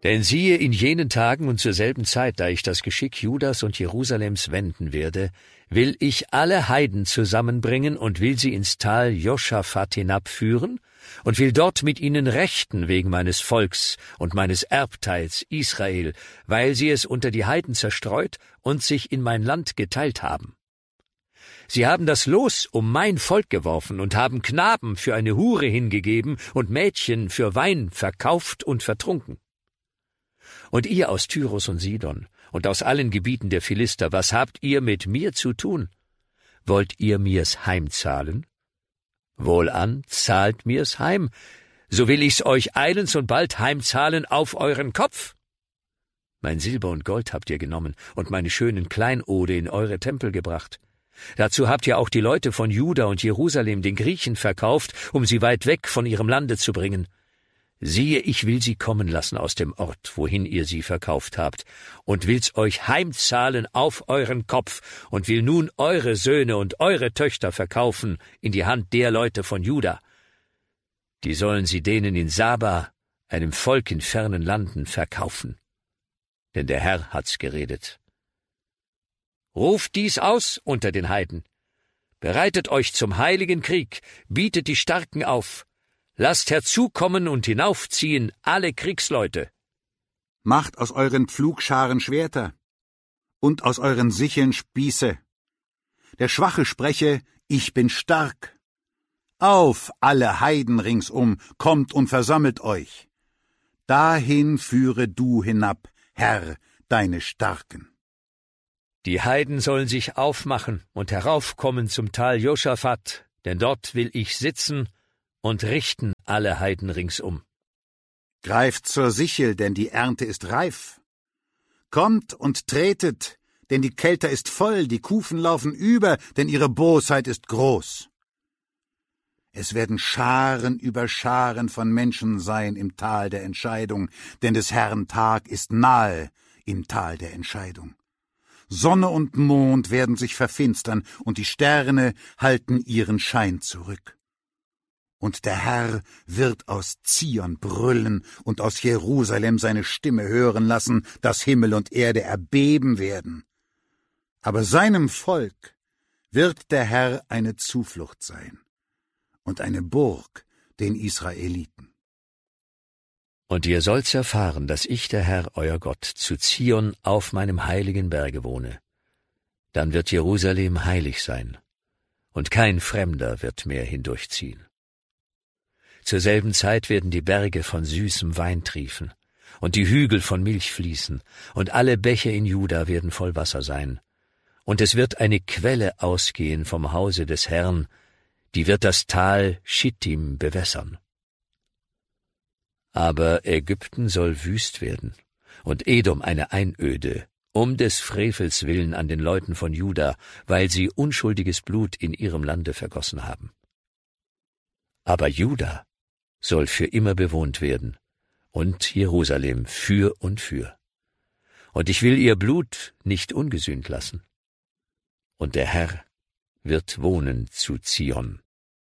Denn siehe, in jenen Tagen und zur selben Zeit, da ich das Geschick Judas und Jerusalems wenden werde, will ich alle Heiden zusammenbringen und will sie ins Tal Joschafat hinabführen und will dort mit ihnen rechten wegen meines Volks und meines Erbteils Israel, weil sie es unter die Heiden zerstreut und sich in mein Land geteilt haben. Sie haben das Los um mein Volk geworfen und haben Knaben für eine Hure hingegeben und Mädchen für Wein verkauft und vertrunken. Und ihr aus Tyrus und Sidon und aus allen Gebieten der Philister, was habt ihr mit mir zu tun? Wollt ihr mir's heimzahlen? Wohlan, zahlt mir's heim, so will ich's euch eilends und bald heimzahlen auf euren Kopf. Mein Silber und Gold habt ihr genommen und meine schönen Kleinode in eure Tempel gebracht. Dazu habt ihr auch die Leute von Juda und Jerusalem den Griechen verkauft, um sie weit weg von ihrem Lande zu bringen. Siehe, ich will sie kommen lassen aus dem Ort, wohin ihr sie verkauft habt, und will's euch heimzahlen auf euren Kopf, und will nun eure Söhne und eure Töchter verkaufen in die Hand der Leute von Juda. Die sollen sie denen in Saba, einem Volk in fernen Landen, verkaufen. Denn der Herr hat's geredet. Ruft dies aus unter den Heiden. Bereitet euch zum heiligen Krieg, bietet die Starken auf. Lasst herzukommen und hinaufziehen alle Kriegsleute. Macht aus euren Pflugscharen Schwerter und aus euren Sicheln Spieße. Der Schwache spreche, ich bin stark. Auf, alle Heiden ringsum, kommt und versammelt euch. Dahin führe du hinab, Herr, deine Starken. Die Heiden sollen sich aufmachen und heraufkommen zum Tal Joschafat, denn dort will ich sitzen und richten alle Heiden ringsum. Greift zur Sichel, denn die Ernte ist reif. Kommt und tretet, denn die Kelter ist voll, die Kufen laufen über, denn ihre Bosheit ist groß. Es werden Scharen über Scharen von Menschen sein im Tal der Entscheidung, denn des Herrn Tag ist nahe im Tal der Entscheidung. Sonne und Mond werden sich verfinstern, und die Sterne halten ihren Schein zurück. Und der Herr wird aus Zion brüllen und aus Jerusalem seine Stimme hören lassen, dass Himmel und Erde erbeben werden. Aber seinem Volk wird der Herr eine Zuflucht sein und eine Burg den Israeliten. Und ihr sollt's erfahren, dass ich, der Herr, euer Gott, zu Zion auf meinem heiligen Berge wohne. Dann wird Jerusalem heilig sein, und kein Fremder wird mehr hindurchziehen. Zur selben Zeit werden die Berge von süßem Wein triefen, und die Hügel von Milch fließen, und alle Bäche in Juda werden voll Wasser sein. Und es wird eine Quelle ausgehen vom Hause des Herrn, die wird das Tal Schittim bewässern. Aber Ägypten soll wüst werden, und Edom eine Einöde, um des Frevels willen an den Leuten von Juda, weil sie unschuldiges Blut in ihrem Lande vergossen haben. Aber Juda soll für immer bewohnt werden, und Jerusalem für und für. Und ich will ihr Blut nicht ungesühnt lassen. Und der Herr wird wohnen zu Zion.